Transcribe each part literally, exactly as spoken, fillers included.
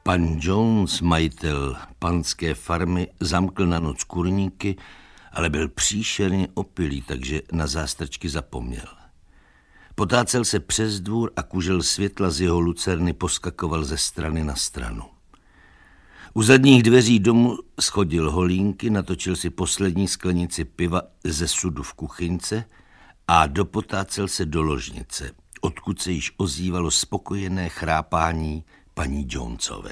Pan Jones, majitel panské farmy, zamkl na noc kurníky, ale byl příšerně opilý, takže na zástrčky zapomněl. Potácel se přes dvůr a kužel světla z jeho lucerny poskakoval ze strany na stranu. U zadních dveří domu schodil holínky, natočil si poslední sklenici piva ze sudu v kuchyňce a dopotácel se do ložnice, odkud se již ozývalo spokojené chrápání paní Jonesové.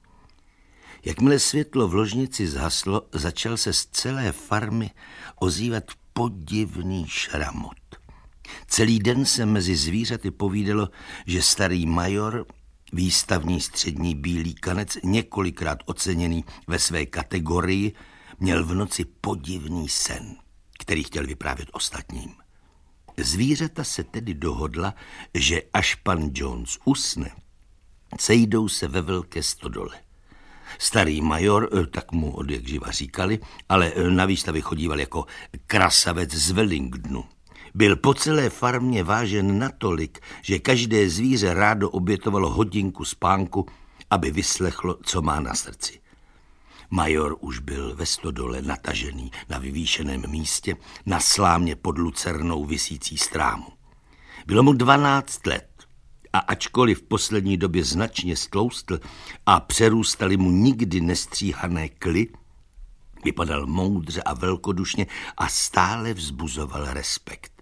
Jakmile světlo v ložnici zhaslo, začal se z celé farmy ozývat podivný šramot. Celý den se mezi zvířaty povídalo, že starý major, výstavní střední bílý kanec, několikrát oceněný ve své kategorii, měl v noci podivný sen, který chtěl vyprávět ostatním. Zvířata se tedy dohodla, že až pan Jones usne, sejdou se ve velké stodole. Starý major, tak mu odjakživa říkali, ale na výstavy chodíval jako krasavec z Wellingtonu. Byl po celé farmě vážen natolik, že každé zvíře rádo obětovalo hodinku spánku, aby vyslechlo, co má na srdci. Major už byl ve stodole natažený na vyvýšeném místě, na slámě pod lucernou visící strámu. Bylo mu dvanáct let a ačkoliv v poslední době značně stloustl a přerůstaly mu nikdy nestříhané kly, vypadal moudře a velkodušně a stále vzbuzoval respekt.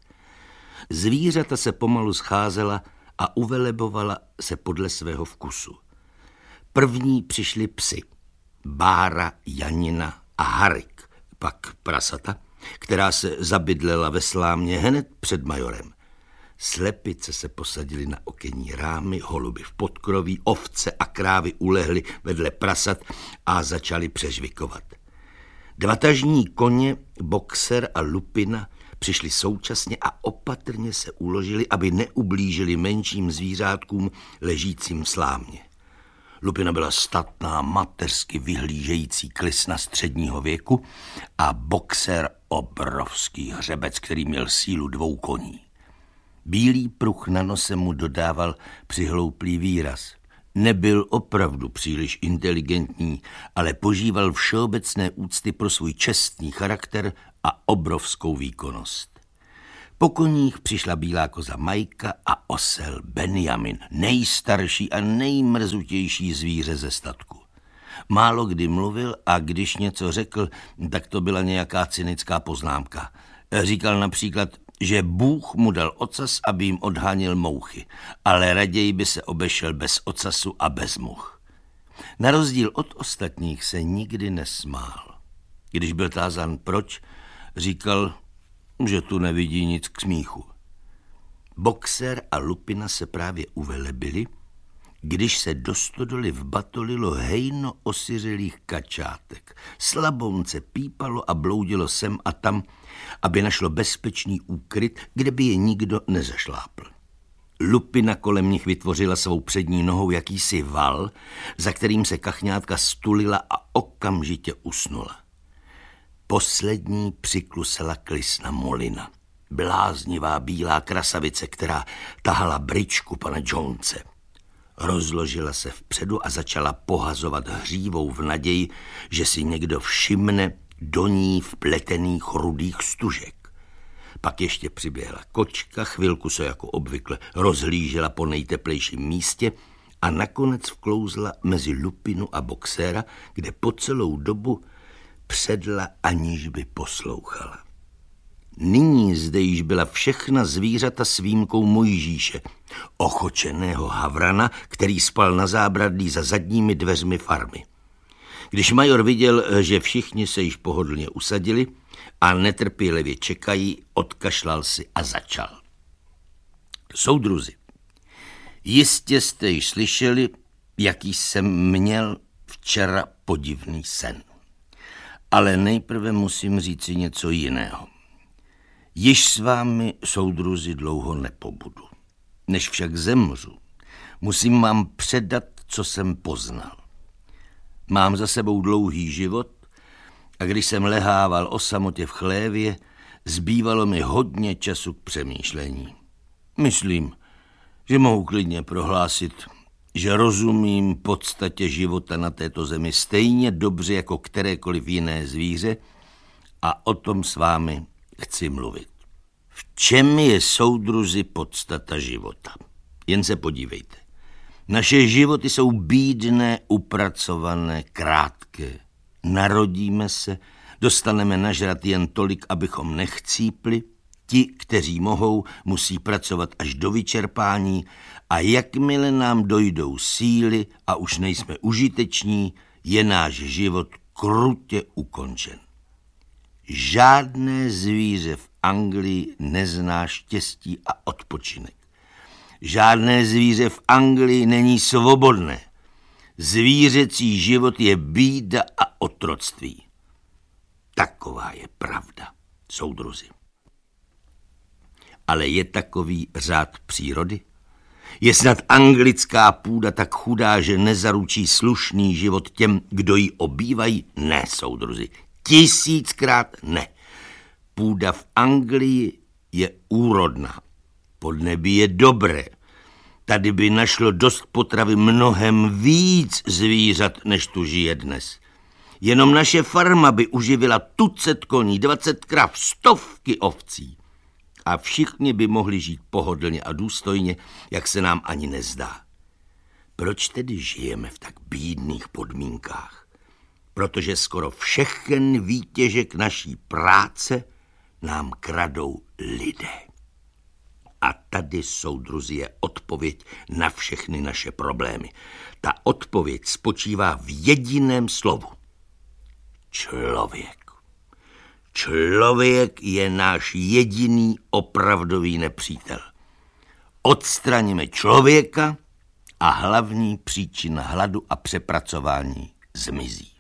Zvířata se pomalu scházela a uvelebovala se podle svého vkusu. První přišli psi, Bára, Janina a Harik, pak prasata, která se zabydlela ve slámě hned před majorem. Slepice se posadily na okenní rámy, holuby v podkroví, ovce a krávy ulehly vedle prasat a začaly přežvikovat. Dva tažní koně, Boxer a Lupina, přišli současně a opatrně se uložili, aby neublížili menším zvířátkům ležícím v slámě. Lupina byla statná, mateřsky vyhlížející klisna středního věku a Boxer obrovský hřebec, který měl sílu dvou koní. Bílý pruh na nose mu dodával přihlouplý výraz. Nebyl opravdu příliš inteligentní, ale požíval všeobecné úcty pro svůj čestný charakter a obrovskou výkonnost. Po koních přišla bílá koza Majka a osel Benjamin, nejstarší a nejmrzutější zvíře ze statku. Málo kdy mluvil a když něco řekl, tak to byla nějaká cynická poznámka. Říkal například, že Bůh mu dal ocas, aby jim odháněl mouchy, ale raději by se obešel bez ocasu a bez much. Na rozdíl od ostatních se nikdy nesmál. Když byl tázán proč, říkal, že tu nevidí nic k smíchu. Boxer a Lupina se právě uvelebili, když se do stodoly vbatolilo hejno osiřelých kačátek. Slabonce pípalo a bloudilo sem a tam, aby našlo bezpečný úkryt, kde by je nikdo nezašlápl. Lupina kolem nich vytvořila svou přední nohou jakýsi val, za kterým se kachňátka stulila a okamžitě usnula. Poslední přiklusela klisna Molina, bláznivá bílá krasavice, která tahala bričku pana Jonese. Rozložila se vpředu a začala pohazovat hřívou v naději, že si někdo všimne do ní vpletených rudých stužek. Pak ještě přiběhla kočka, chvilku se jako obvykle rozhlížela po nejteplejším místě a nakonec vklouzla mezi Lupinu a Boxera, kde po celou dobu předla, aniž by poslouchala. Nyní zde již byla všechna zvířata s výjimkou Mojžíše, ochočeného havrana, který spal na zábradlí za zadními dveřmi farmy. Když major viděl, že všichni se již pohodlně usadili a netrpělivě čekají, odkašlal si a začal. Soudruzi, jistě jste již slyšeli, jaký jsem měl včera podivný sen. Ale nejprve musím říci něco jiného. Již s vámi, soudruzi, dlouho nepobudu. Než však zemřu, musím vám předat, co jsem poznal. Mám za sebou dlouhý život a když jsem lehával o samotě v chlévě, zbývalo mi hodně času k přemýšlení. Myslím, že mohu klidně prohlásit, že rozumím podstatě života na této zemi stejně dobře jako kterékoliv jiné zvíře a o tom s vámi chci mluvit. V čem je, soudruzi, podstata života? Jen se podívejte. Naše životy jsou bídné, upracované, krátké. Narodíme se, dostaneme nažrat jen tolik, abychom nechcípli. Ti, kteří mohou, musí pracovat až do vyčerpání a jakmile nám dojdou síly a už nejsme užiteční, je náš život krutě ukončen. Žádné zvíře v Anglii nezná štěstí a odpočinek. Žádné zvíře v Anglii není svobodné. Zvířecí život je bída a otroctví. Taková je pravda, soudruzi. Ale je takový řád přírody? Je snad anglická půda tak chudá, že nezaručí slušný život těm, kdo ji obývají? Ne, soudruzi, tisíckrát ne. Půda v Anglii je úrodná. Podnebí je dobré. Tady by našlo dost potravy mnohem víc zvířat, než tu žije dnes. Jenom naše farma by uživila tucet koní, dvacet krav, stovky ovcí. A všichni by mohli žít pohodlně a důstojně, jak se nám ani nezdá. Proč tedy žijeme v tak bídných podmínkách? Protože skoro všechen výtěžek naší práce nám kradou lidé. A tady, soudruzi, je odpověď na všechny naše problémy. Ta odpověď spočívá v jediném slovu. Člověk. Člověk je náš jediný opravdový nepřítel. Odstraníme člověka a hlavní příčina hladu a přepracování zmizí.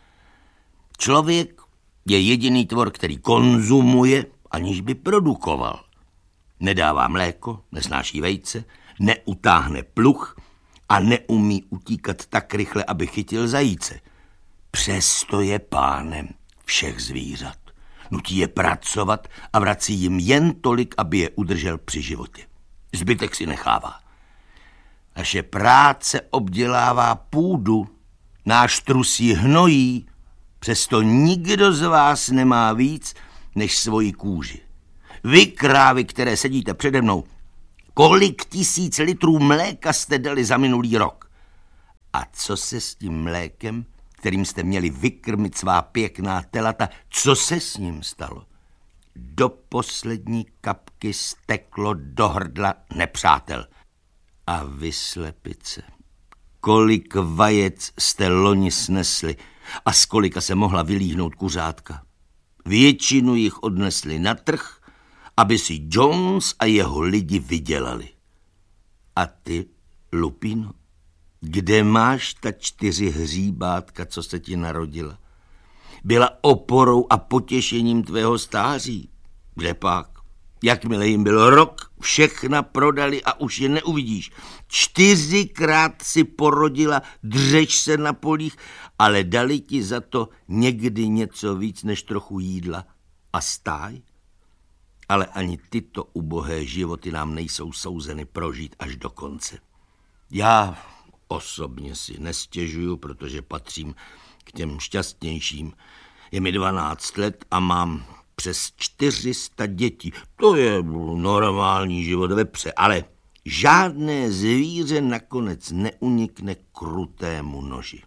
Člověk je jediný tvor, který konzumuje, aniž by produkoval. Nedává mléko, nesnáší vejce, neutáhne pluh a neumí utíkat tak rychle, aby chytil zajíce. Přesto je pánem všech zvířat. Nutí je pracovat a vrací jim jen tolik, aby je udržel při životě. Zbytek si nechává. Naše práce obdělává půdu, náš trus ji hnojí, přesto nikdo z vás nemá víc než svoji kůži. Vy, krávy, které sedíte přede mnou, kolik tisíc litrů mléka jste dali za minulý rok? A co se s tím mlékem, kterým jste měli vykrmit svá pěkná telata, co se s ním stalo? Do poslední kapky steklo do hrdla nepřátel. A vy, slepice, kolik vajec jste loni snesli a z kolika se mohla vylíhnout kuřátka? Většinu jich odnesli na trh, aby si Jones a jeho lidi vydělali. A ty, lupino, kde máš ta čtyři hříbátka, co se ti narodila? Byla oporou a potěšením tvého stáří. Kde pak? Jakmile jim byl rok, všechna prodali a už je neuvidíš. Čtyřikrát si porodila, dřeš se na polích, ale dali ti za to někdy něco víc než trochu jídla a stáj. Ale ani tyto ubohé životy nám nejsou souzeny prožít až do konce. Já osobně si nestěžuju, protože patřím k těm šťastnějším. Je mi dvanáct let a mám přes čtyři sta dětí. To je normální život vepře, ale žádné zvíře nakonec neunikne krutému noži.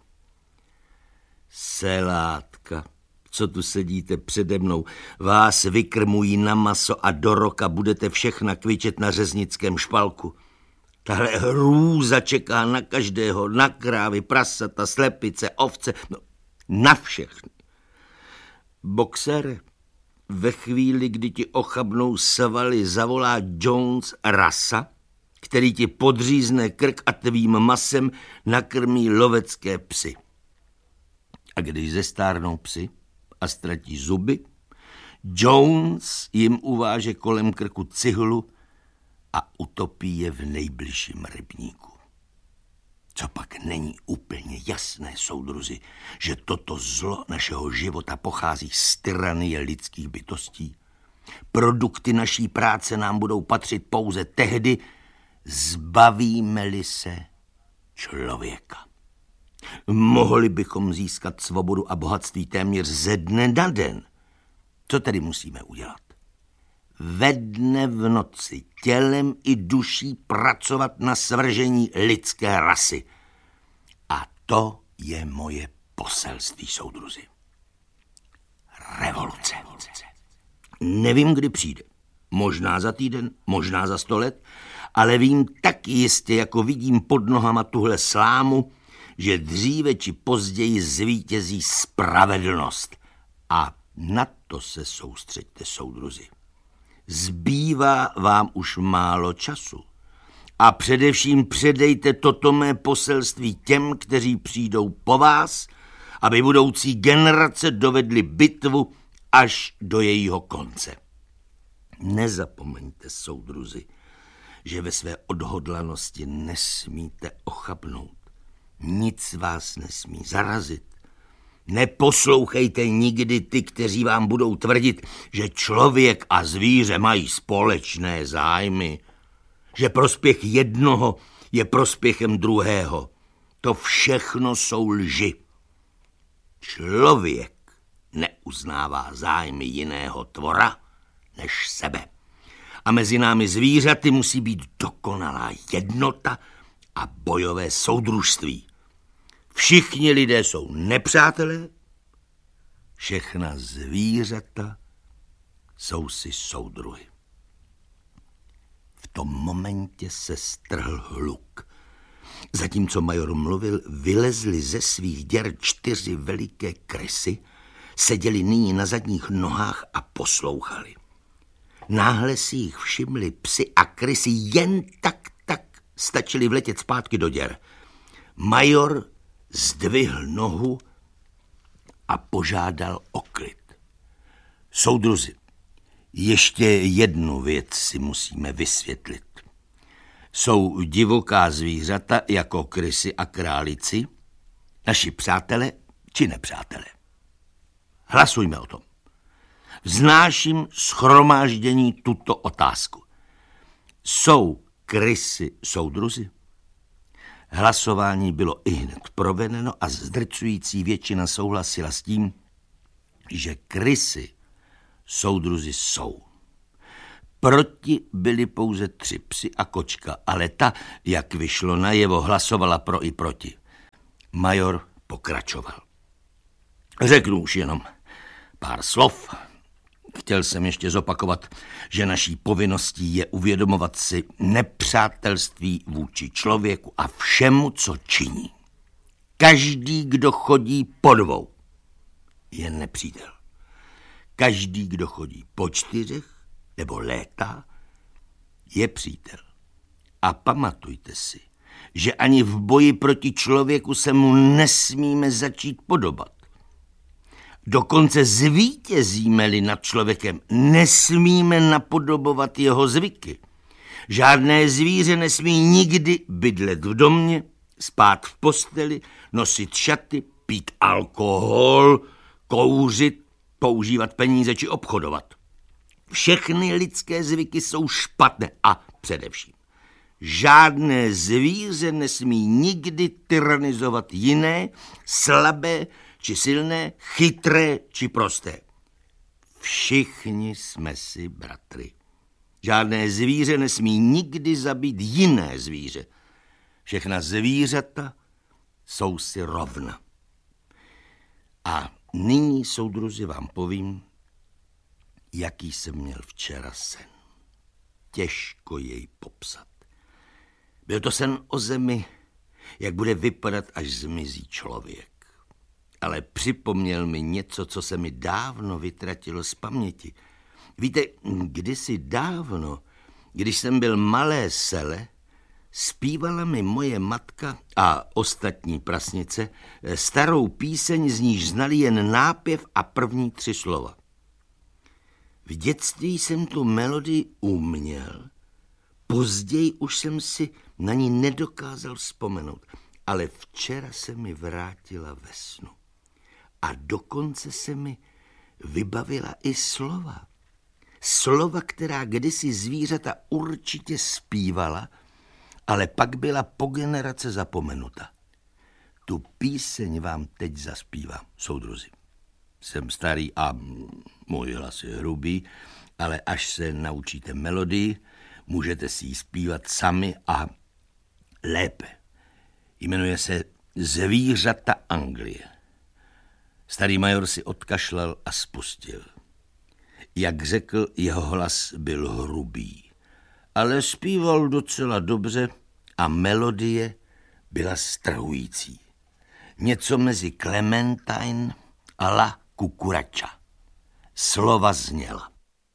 Selátka, co tu sedíte přede mnou, vás vykrmují na maso a do roka budete všechna kvičet na řeznickém špalku. Tahle hrůza čeká na každého, na krávy, prasata, slepice, ovce, no, na všechny. Boxere, ve chvíli, kdy ti ochabnou svaly, zavolá Jones rasa, který ti podřízne krk a tvým masem nakrmí lovecké psy. A když zestárnou psy a ztratí zuby, Jones jim uváže kolem krku cihlu a utopí je v nejbližším rybníku. Co pak není úplně jasné, soudruzi, že toto zlo našeho života pochází z tyranie lidských bytostí? Produkty naší práce nám budou patřit pouze tehdy, zbavíme-li se člověka. Mohli bychom získat svobodu a bohatství téměř ze dne na den. Co tedy musíme udělat? Ve dne v noci tělem i duší pracovat na svržení lidské rasy. A to je moje poselství, soudruzi. Revoluce. Nevím, kdy přijde. Možná za týden, možná za sto let, ale vím tak jistě, jako vidím pod nohama tuhle slámu, že dříve či později zvítězí spravedlnost. A na to se soustřeďte, soudruzi. Zbývá vám už málo času. A především předejte toto mé poselství těm, kteří přijdou po vás, aby budoucí generace dovedly bitvu až do jejího konce. Nezapomeňte, soudruzi, že ve své odhodlanosti nesmíte ochabnout. Nic vás nesmí zarazit. Neposlouchejte nikdy ty, kteří vám budou tvrdit, že člověk a zvíře mají společné zájmy, že prospěch jednoho je prospěchem druhého. To všechno jsou lži. Člověk neuznává zájmy jiného tvora než sebe. A mezi námi zvířaty musí být dokonalá jednota a bojové soudružství. Všichni lidé jsou nepřátelé, všechna zvířata jsou si soudruhy. V tom momentě se strhl hluk. Zatímco major mluvil, vylezly ze svých děr čtyři veliké krysy, seděli nyní na zadních nohách a poslouchali. Náhle si jich všimli psi a krysy jen tak, tak stačili vletět zpátky do děr. Major zdvihl nohu a požádal o klid. Soudruzi, ještě jednu věc si musíme vysvětlit. Jsou divoká zvířata jako krysy a králici naši přátelé či nepřátelé? Hlasujme o tom. Vznáším shromáždění tuto otázku. Jsou krysy soudruzi? Hlasování bylo ihned provedeno a zdrcující většina souhlasila s tím, že krysy soudruzi jsou. Proti byli pouze tři psi a kočka, ale ta, jak vyšlo najevo, hlasovala pro i proti. Major pokračoval. Řeknu už jenom pár slov. Chtěl jsem ještě zopakovat, že naší povinností je uvědomovat si nepřátelství vůči člověku a všemu, co činí. Každý, kdo chodí po dvou, je nepřítel. Každý, kdo chodí po čtyřech nebo létá, je přítel. A pamatujte si, že ani v boji proti člověku se mu nesmíme začít podobat. Dokonce zvítězíme-li nad člověkem, nesmíme napodobovat jeho zvyky. Žádné zvíře nesmí nikdy bydlet v domě, spát v posteli, nosit šaty, pít alkohol, kouřit, používat peníze či obchodovat. Všechny lidské zvyky jsou špatné a především žádné zvíře nesmí nikdy tyranizovat jiné, slabé či silné, chytré či prosté. Všichni jsme si bratry. Žádné zvíře nesmí nikdy zabít jiné zvíře. Všechna zvířata jsou si rovna. A nyní, soudruzi, vám povím, jaký jsem měl včera sen. Těžko jej popsat. Byl to sen o zemi, jak bude vypadat, až zmizí člověk. Ale připomněl mi něco, co se mi dávno vytratilo z paměti. Víte, kdysi dávno, když jsem byl malé sele, zpívala mi moje matka a ostatní prasnice starou píseň, z níž znali jen nápěv a první tři slova. V dětství jsem tu melodii uměl, později už jsem si na ní nedokázal vzpomenout, ale včera se mi vrátila ve snu. A dokonce se mi vybavila i slova. Slova, která kdysi zvířata určitě zpívala ale pak byla po generace zapomenuta. Tu píseň vám teď zaspívám, soudruzi. Jsem starý a můj hlas je hrubý, ale až se naučíte melodii, můžete si ji zpívat sami a lépe. Jmenuje se Zvířata Anglie. Starý major si odkašlal a spustil. Jak řekl, jeho hlas byl hrubý, ale zpíval docela dobře a melodie byla strhující. Něco mezi Clementine a La Cucaracha. Slova zněla.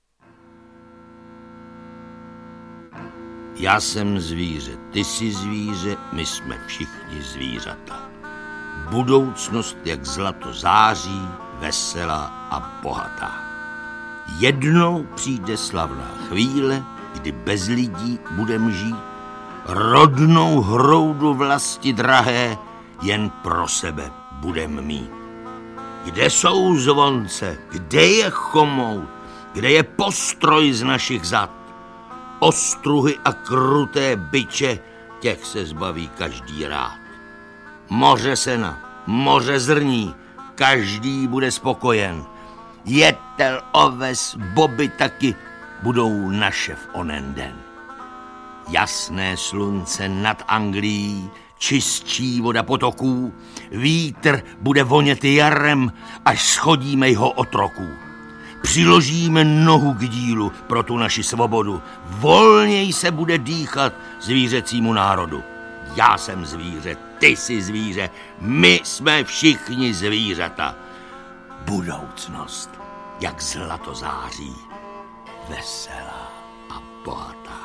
Já jsem zvíře, ty jsi zvíře, my jsme všichni zvířata. Budoucnost jak zlato září, veselá a bohatá. Jednou přijde slavná chvíle, kdy bez lidí budem žít, rodnou hroudu vlasti drahé jen pro sebe budem mít. Kde jsou zvonce, kde je chomout, kde je postroj z našich zad? Ostruhy a kruté biče, těch se zbaví každý rád. Moře sena, moře zrní, každý bude spokojen. Jetel, oves, boby taky budou naše v onen den. Jasné slunce nad Anglií, čistší voda potoků, vítr bude vonět jarem, až schodíme jeho otroků. Přiložíme nohu k dílu pro tu naši svobodu, volněji se bude dýchat zvířecímu národu. Já jsem zvíře, ty jsi zvíře, my jsme všichni zvířata. Budoucnost, jak zlato září, veselá a bohatá.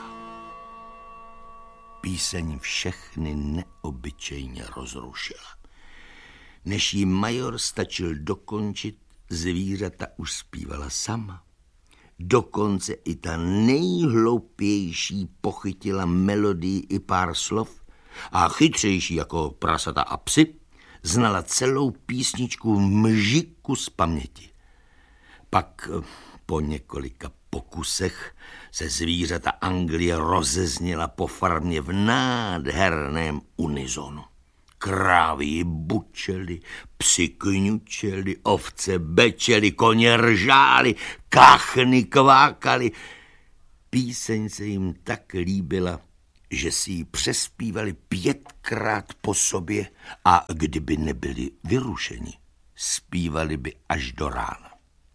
Píseň všechny neobyčejně rozrušila. Než jí major stačil dokončit, zvířata už zpívala sama. Dokonce i ta nejhloupější pochytila melodii i pár slov a chytřejší jako prasata a psi znala celou písničku v mžiku z paměti. Pak po několika pokusech se zvířata Anglie rozezněla po farmě v nádherném unizonu. Krávy bučely, psi kňučely, ovce bečely, koně ržály, kachny kvákaly. Píseň se jim tak líbila, že si ji přespívali pětkrát po sobě a kdyby nebyli vyrušeni, zpívali by až do rána.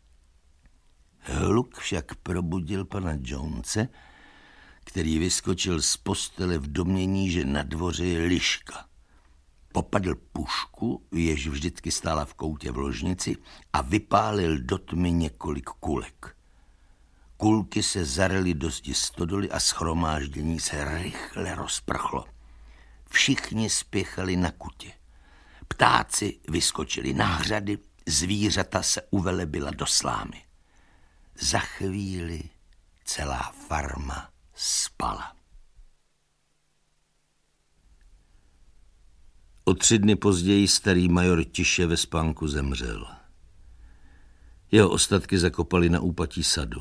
Hluk však probudil pana Jonese, který vyskočil z postele v domnění, že na dvoře je liška. Popadl pušku, jež vždycky stála v koutě v ložnici, a vypálil do tmy několik kulek. Kulky se zarily do zdi stodoly a shromáždění se rychle rozprchlo. Všichni spěchali na kutě. Ptáci vyskočili na hřady, zvířata se uvelebila do slámy. Za chvíli celá farma spala. O tři dny později starý major tiše ve spánku zemřel. Jeho ostatky zakopali na úpatí sadu.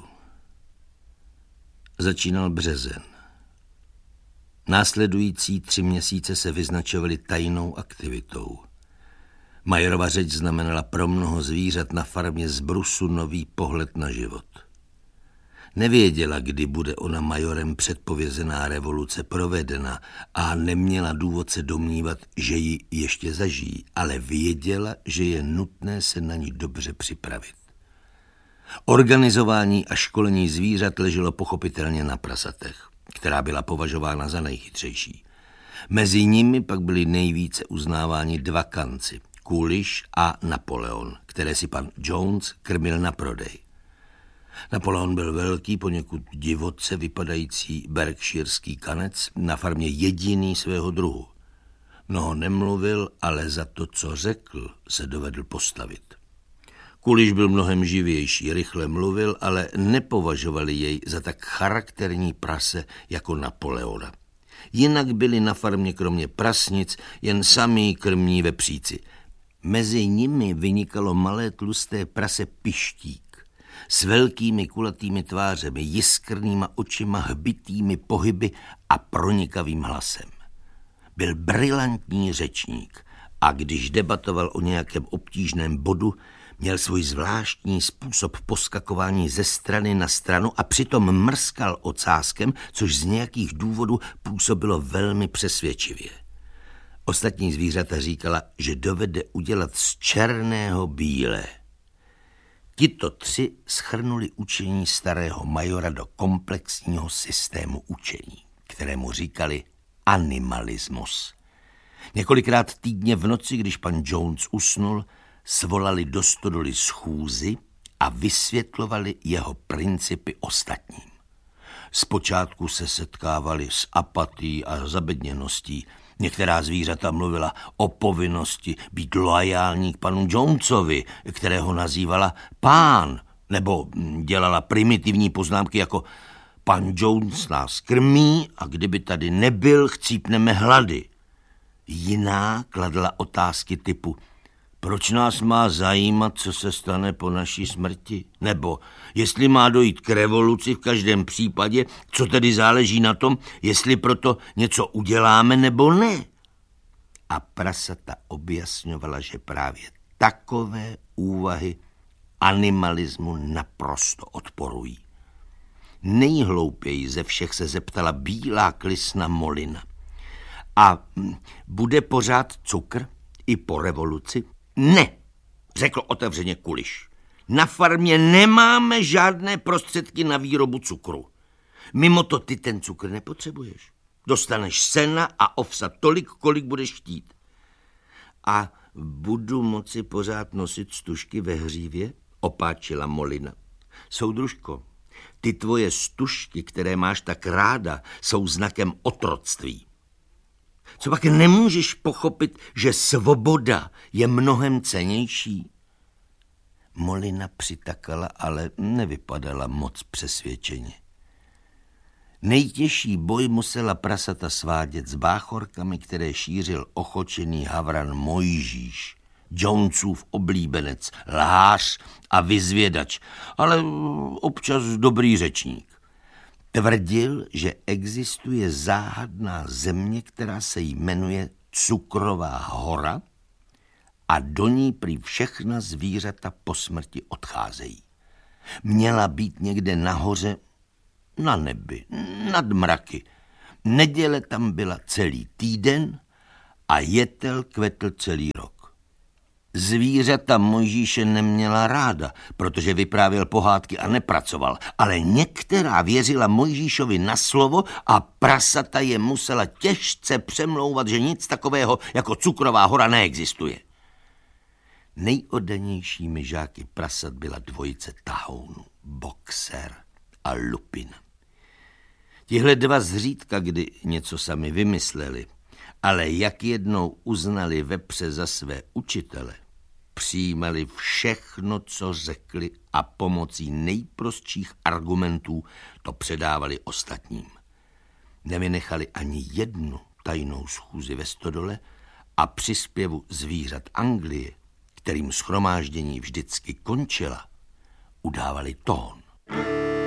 Začínal březen. Následující tři měsíce se vyznačovaly tajnou aktivitou. Majorova řeč znamenala pro mnoho zvířat na farmě z brusu nový pohled na život. Nevěděla, kdy bude ona majorem předpovězená revoluce provedena a neměla důvod se domnívat, že ji ještě zažijí, ale věděla, že je nutné se na ní dobře připravit. Organizování a školení zvířat leželo pochopitelně na prasatech, která byla považována za nejchytřejší. Mezi nimi pak byli nejvíce uznáváni dva kanci, Coolish a Napoleon, které si pan Jones krmil na prodej. Napoleon byl velký, poněkud divoce vypadající berkshirský kanec, na farmě jediný svého druhu. Mnoho nemluvil, ale za to, co řekl, se dovedl postavit. Coolish byl mnohem živější, rychle mluvil, ale nepovažovali jej za tak charakterní prase jako Napoleona. Jinak byli na farmě kromě prasnic jen samí krmní vepříci. Mezi nimi vynikalo malé tlusté prase Pištík. s velkými kulatými tvářemi, jiskrnýma očima, hbitými pohyby a pronikavým hlasem. Byl brilantní řečník a když debatoval o nějakém obtížném bodu, měl svůj zvláštní způsob poskakování ze strany na stranu a přitom mrskal ocáskem, což z nějakých důvodů působilo velmi přesvědčivě. Ostatní zvířata říkala, že dovede udělat z černého bílé. Tito tři shrnuli učení starého majora do komplexního systému učení, kterému říkali animalismus. Několikrát týdně v noci, když pan Jones usnul, svolali do stodoly schůzi a vysvětlovali jeho principy ostatním. Zpočátku se setkávali s apatií a zabedněností. Některá zvířata mluvila o povinnosti být loajální k panu Jonesovi, kterého nazývala pán, nebo dělala primitivní poznámky jako pan Jones nás krmí a kdyby tady nebyl, chcípneme hlady. Jiná kladla otázky typu proč nás má zajímat, co se stane po naší smrti? Nebo jestli má dojít k revoluci v každém případě, co tedy záleží na tom, jestli proto něco uděláme nebo ne? A prasata objasňovala, že právě takové úvahy animalismu naprosto odporují. Nejhloupěji ze všech se zeptala bílá klisna Molina. A bude pořád cukr i po revoluci? Ne, řekl otevřeně Kuliš. Na farmě nemáme žádné prostředky na výrobu cukru. Mimo to ty ten cukr nepotřebuješ. Dostaneš sena a ovsa tolik, kolik budeš chtít. A budu moci pořád nosit stužky ve hřívě? Opáčila Molina. Soudružko, ty tvoje stužky, které máš tak ráda, jsou znakem otroctví. Co pak nemůžeš pochopit, že svoboda je mnohem cennější? Molina přitakala, ale nevypadala moc přesvědčeně. Nejtěžší boj musela prasata svádět s báchorkami, které šířil ochočený havran Mojžíš, Jonesův oblíbenec, lhář a vyzvědač, ale občas dobrý řečník. Tvrdil, že existuje záhadná země, která se jmenuje Cukrová hora a do ní prý všechna zvířata po smrti odcházejí. Měla být někde nahoře, na nebi, nad mraky. Neděle tam byla celý týden a jetel kvetl celý rok. Zvířata Mojžíše neměla ráda, protože vyprávěl pohádky a nepracoval, ale některá věřila Mojžíšovi na slovo a prasata je musela těžce přemlouvat, že nic takového jako Cukrová hora neexistuje. Nejoddanějšími žáky prasat byla dvojice tahounů, Boxer a Lupin. Tihle dva zřídka, kdy něco sami vymysleli, ale jak jednou uznali vepře za své učitele, přijímali všechno, co řekli a pomocí nejprostších argumentů to předávali ostatním. Nevynechali ani jednu tajnou schůzi ve stodole a při zpěvu zvířat Anglie, kterým shromáždění vždycky končila, udávali tón.